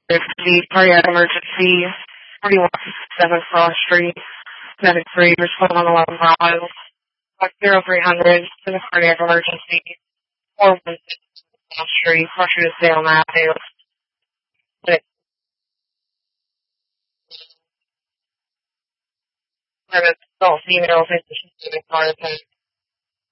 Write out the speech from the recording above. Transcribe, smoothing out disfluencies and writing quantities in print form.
The cardiac emergency, 4167 Frost Street, medic 3, respond on 11 Bravo, 0300 to the cardiac emergency, 416 Frost Street, pressure to stay on that. Adult female, physician, heart attack.